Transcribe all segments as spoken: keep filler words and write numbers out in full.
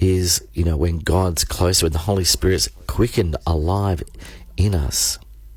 is, you know, when God's closer, when the Holy Spirit's quickened, alive in us.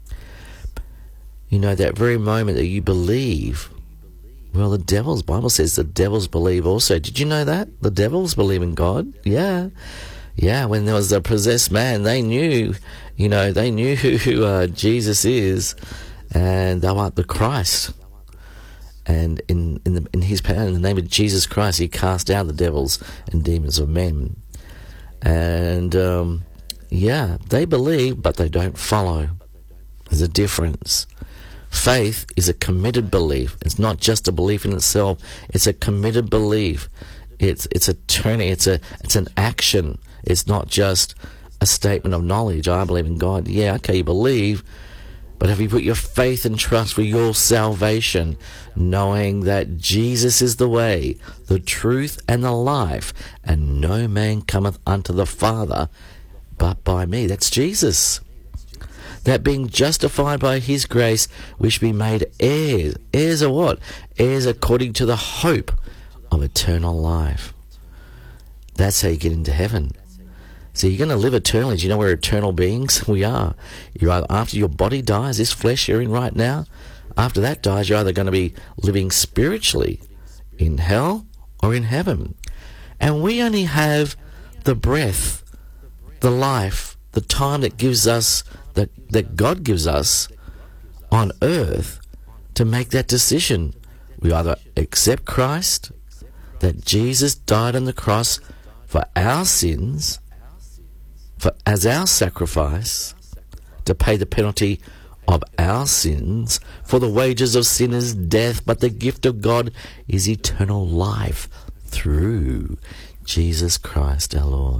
You know, that very moment that you believe, well, the devils, Bible says the devils believe also. Did you know that? The devils believe in God. Yeah. Yeah, when there was a possessed man, they knew, you know, they knew who, who uh, Jesus is, and they were the Christ. And in in, the, in his power, in the name of Jesus Christ, he cast out the devils and demons of men. And, um, yeah, they believe, but they don't follow. There's a difference. Faith is a committed belief. It's not just a belief in itself. It's a committed belief. It's it's a turning. It's a it's an action. It's not just a statement of knowledge. I believe in God. Yeah, okay, you believe, but have you put your faith and trust for your salvation, knowing that Jesus is the way, the truth, and the life, and no man cometh unto the Father but by me? That's Jesus. That being justified by his grace, we should be made heirs. Heirs of what? Heirs according to the hope of eternal life. That's how you get into heaven. So you're going to live eternally. Do you know we're eternal beings? We are. You're either, after your body dies, this flesh you're in right now, after that dies, you're either going to be living spiritually in hell or in heaven. And we only have the breath, the life, the time that gives us, that, that God gives us on earth to make that decision. We either accept Christ, that Jesus died on the cross for our sins, for as our sacrifice, to pay the penalty of our sins. For the wages of sin is death, but the gift of God is eternal life through Jesus Christ our Lord.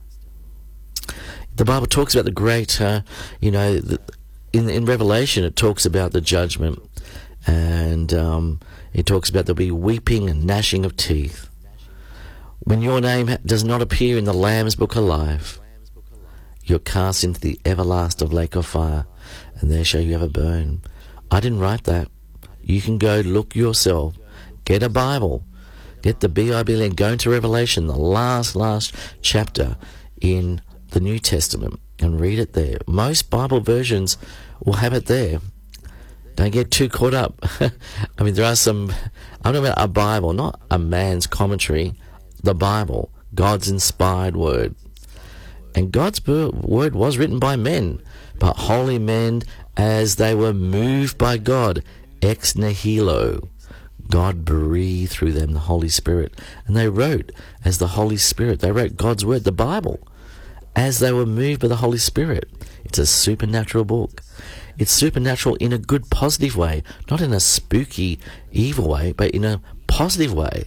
The Bible talks about the great, uh, you know, the, in, in Revelation it talks about the judgment, and um, it talks about there'll be weeping and gnashing of teeth. When your name does not appear in the Lamb's Book of Life, you're cast into the everlasting lake of fire, and there shall you ever burn. I didn't write that. You can go look yourself. Get a Bible. Get the B I B L and go into Revelation, the last, last chapter in the New Testament, and read it there. Most Bible versions will have it there. Don't get too caught up. I mean, there are some... I'm talking about a Bible, not a man's commentary. The Bible, God's inspired word. And God's word was written by men, but holy men as they were moved by God, ex nihilo. God breathed through them the Holy Spirit, and they wrote as the Holy Spirit. They wrote God's word, the Bible, as they were moved by the Holy Spirit. It's a supernatural book. It's supernatural in a good, positive way, not in a spooky, evil way, but in a positive way.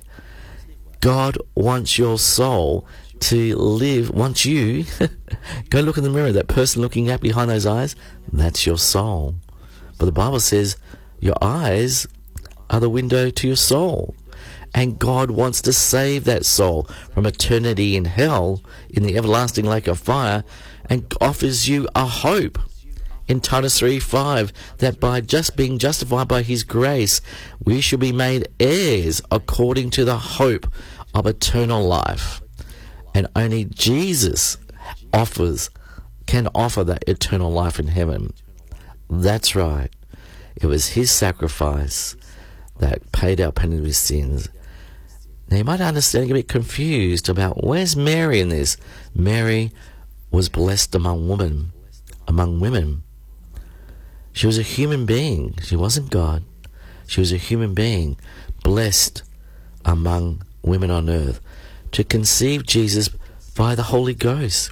God wants your soul to live, wants you, go look in the mirror, that person looking at behind those eyes, that's your soul. But the Bible says your eyes are the window to your soul. And God wants to save that soul from eternity in hell, in the everlasting lake of fire, and offers you a hope in Titus three five, that by just being justified by his grace, we should be made heirs according to the hope of eternal life. And only Jesus offers, can offer that eternal life in heaven. That's right. It was his sacrifice that paid our penalty of sins. Now you might understand, get a bit confused about where's Mary in this. Mary was blessed among women, among women. She was a human being. She wasn't God. She was a human being, blessed among women on earth, to conceive Jesus by the Holy Ghost.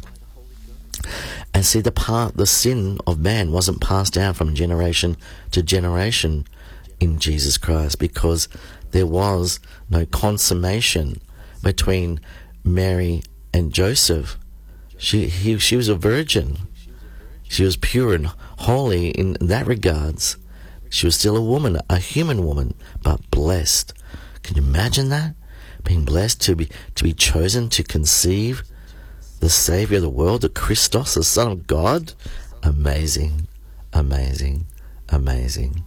And see, the part, the sin of man wasn't passed down from generation to generation in Jesus Christ, because there was no consummation between Mary and Joseph. She he, she was a virgin. She was pure and holy in that regards. She was still a woman, a human woman, but blessed. Can you imagine that? Being blessed to be to be chosen to conceive the Savior of the world, the Christos, the Son of God. Amazing, amazing, amazing.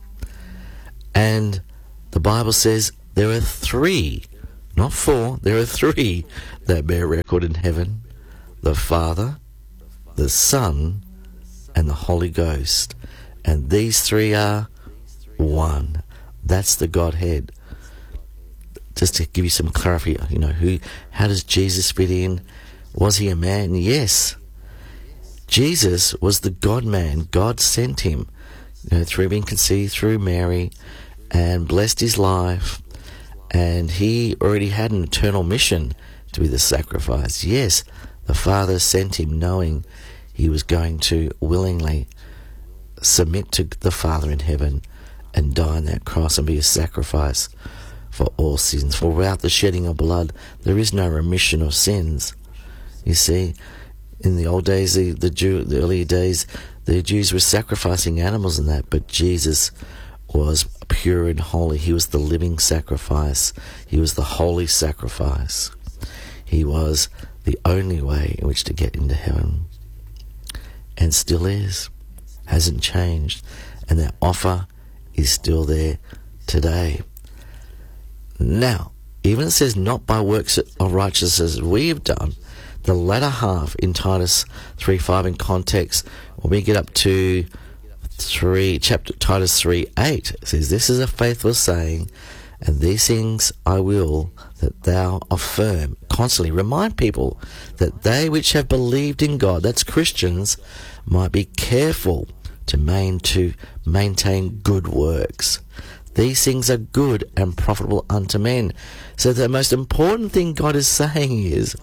And the Bible says there are three, not four, there are three that bear record in heaven, the Father, the Son, and the Holy Ghost. And these three are one. That's the Godhead. Just to give you some clarity, you know, who, how does Jesus fit in? Was he a man? Yes. Jesus was the God-man. God sent him, you know, through being conceived through Mary, and blessed his life. And he already had an eternal mission to be the sacrifice. Yes, the Father sent him knowing he was going to willingly submit to the Father in heaven and die on that cross and be a sacrifice for all sins. For without the shedding of blood, there is no remission of sins. You see, in the old days, the, the, Jew, the earlier days, the Jews were sacrificing animals and that, but Jesus was pure and holy. He was the living sacrifice. He was the holy sacrifice. He was the only way in which to get into heaven. And still is. Hasn't changed. And that offer is still there today. Now, even it says not by works of righteousness we have done, the latter half in Titus three five in context, when we get up to three chapter Titus three eight, it says, this is a faithful saying, and these things I will that thou affirm. Constantly remind people that they which have believed in God, that's Christians, might be careful to, main, to maintain good works. These things are good and profitable unto men. So the most important thing God is saying is,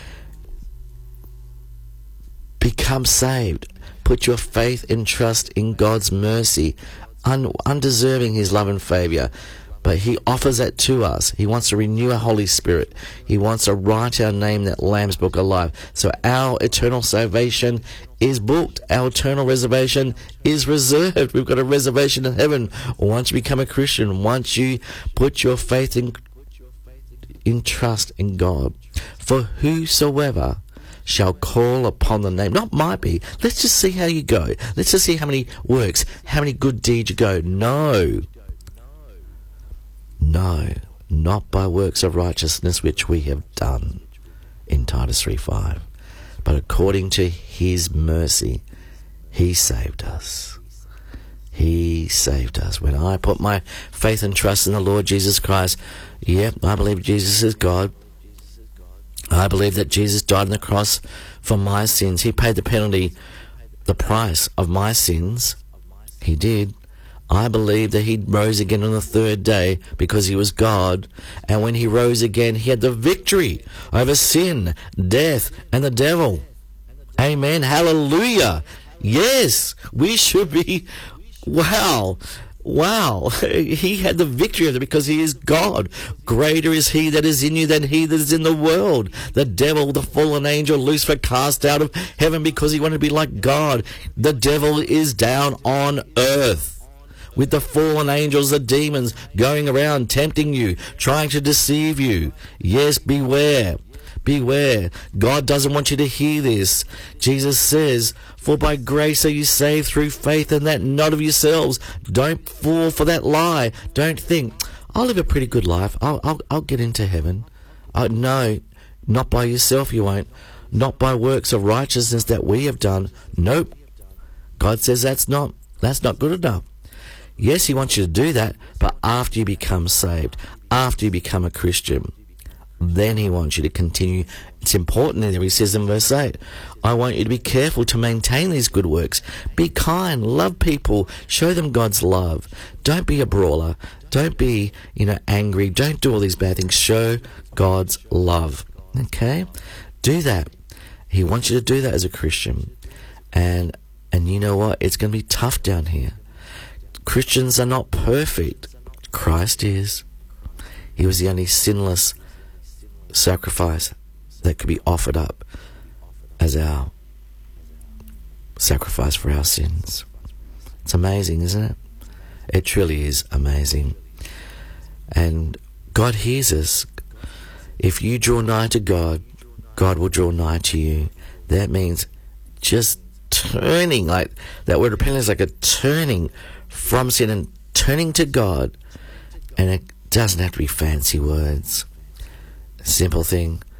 become saved. Put your faith and trust in God's mercy, un- undeserving his love and favour. But he offers that to us. He wants to renew our Holy Spirit. He wants to write our name in that Lamb's Book of Life. So our eternal salvation is booked. Our eternal reservation is reserved. We've got a reservation in heaven. Once you become a Christian, once you put your faith in, in trust in God. For whosoever shall call upon the name, not might be, let's just see how you go. Let's just see how many works, how many good deeds you go. No. No, not by works of righteousness which we have done, in Titus three five, but according to his mercy, he saved us. He saved us. When I put my faith and trust in the Lord Jesus Christ, yep, I believe Jesus is God. I believe that Jesus died on the cross for my sins. He paid the penalty, the price of my sins. He did. I believe that he rose again on the third day because he was God. And when he rose again, he had the victory over sin, death, and the devil. Amen. Hallelujah. Yes, we should be, wow, wow. He had the victory of it because he is God. Greater is he that is in you than he that is in the world. The devil, the fallen angel, Lucifer, cast out of heaven because he wanted to be like God. The devil is down on earth, with the fallen angels, the demons, going around tempting you, trying to deceive you. Yes, beware. Beware. God doesn't want you to hear this. Jesus says, for by grace are you saved through faith, and that not of yourselves. Don't fall for that lie. Don't think, I'll live a pretty good life. I'll, I'll, I'll get into heaven. Uh, no, not by yourself you won't. Not by works of righteousness that we have done. Nope. God says that's not, that's not good enough. Yes, he wants you to do that, but after you become saved, after you become a Christian, then he wants you to continue. It's important there. He says in verse eight, I want you to be careful to maintain these good works. Be kind, love people, show them God's love. Don't be a brawler. Don't be, you know, angry. Don't do all these bad things. Show God's love. Okay? Do that. He wants you to do that as a Christian. And, and you know what? It's going to be tough down here. Christians are not perfect. Christ is. He was the only sinless sacrifice that could be offered up as our sacrifice for our sins. It's amazing, isn't it? It truly is amazing. And God hears us. If you draw nigh to God, God will draw nigh to you. That means just turning, like that word repentance is like a turning from sin and turning to God. And it doesn't have to be fancy words. Simple thing.